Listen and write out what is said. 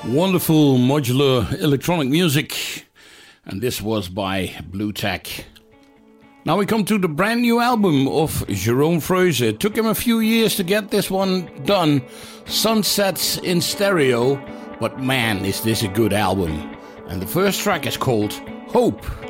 Wonderful modular electronic music, and this was by Blue Tack. Now we come to the brand new album of Jerome Freuze. It took him a few years to get this one done, Sunsets in Stereo, but man, is this a good album. And the first track is called Hope.